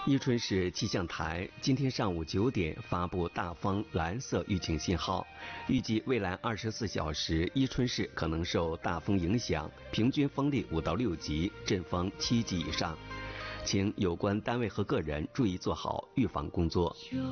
伊春市气象台今天上午9点发布大风蓝色预警信号，预计未来24小时伊春市可能受大风影响，平均风力5到6级，阵风7级以上，请有关单位和个人注意做好预防工作。